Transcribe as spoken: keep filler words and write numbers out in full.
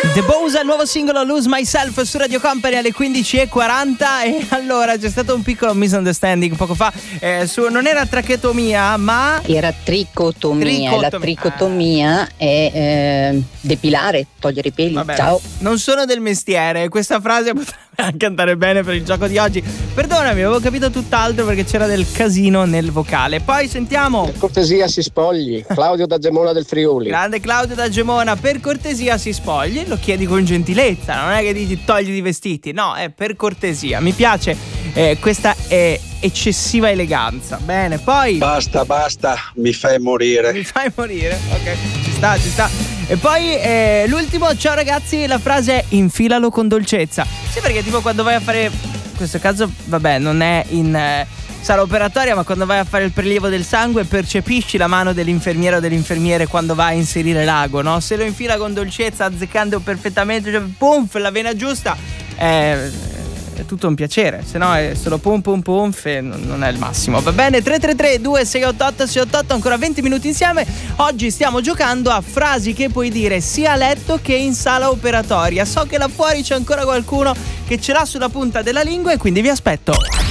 The Bosa, il nuovo singolo Lose Myself su Radio Company alle quindici e quaranta. E allora c'è stato un piccolo misunderstanding poco fa, eh, su, non era trachetomia ma era tricotomia. tricotomia. La tricotomia è eh, depilare, togliere i peli. Vabbè, Ciao. non sono del mestiere, questa frase potrebbe anche andare bene per il gioco di oggi. Perdonami, avevo capito tutt'altro perché c'era del casino nel vocale. Poi sentiamo. Per cortesia si spogli. Claudio da Gemona del Friuli. Grande Claudio da Gemona, per cortesia si spogli. Lo chiedi con gentilezza, non è che dici togli i vestiti, no, è per cortesia. Mi piace eh, questa è eccessiva eleganza. Bene, poi basta, basta, mi fai morire. Mi fai morire, ok, ci sta, ci sta. E poi eh, l'ultimo, ciao ragazzi, la frase è infilalo con dolcezza. Sì, perché tipo quando vai a fare, in questo caso, vabbè, non è in eh, sala operatoria, ma quando vai a fare il prelievo del sangue percepisci la mano dell'infermiera o dell'infermiere quando va a inserire l'ago, no? Se lo infila con dolcezza, azzeccando perfettamente, cioè pumf, la vena giusta, eh, è tutto un piacere, se no è solo pum pum pum e non è il massimo. Va bene, tre tre tre due sei otto otto sei otto otto, ancora venti minuti insieme. Oggi stiamo giocando a frasi che puoi dire sia a letto che in sala operatoria. So che là fuori c'è ancora qualcuno che ce l'ha sulla punta della lingua e quindi vi aspetto.